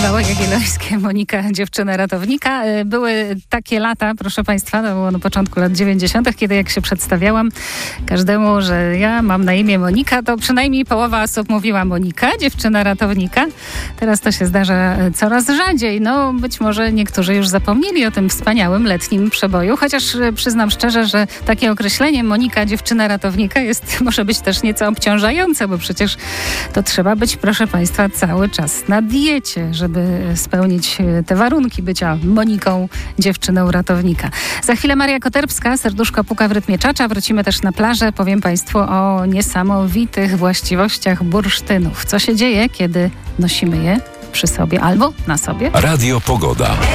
Kawałek jagiellońskie, Monika, dziewczyna ratownika. Były takie lata, proszę Państwa, to było na początku lat 90., kiedy jak się przedstawiałam każdemu, że ja mam na imię Monika, to przynajmniej połowa osób mówiła Monika, dziewczyna ratownika. Teraz to się zdarza coraz rzadziej. No, być może niektórzy już zapomnieli o tym wspaniałym letnim przeboju, chociaż przyznam szczerze, że takie określenie Monika, dziewczyna ratownika może być też nieco obciążające, bo przecież to trzeba być, proszę Państwa, cały czas na diecie, żeby spełnić te warunki bycia Moniką, dziewczyną ratownika. Za chwilę Maria Koterbska, serduszko puka w rytmie czacza. Wrócimy też na plażę. Powiem Państwu o niesamowitych właściwościach bursztynów. Co się dzieje, kiedy nosimy je przy sobie albo na sobie? Radio Pogoda.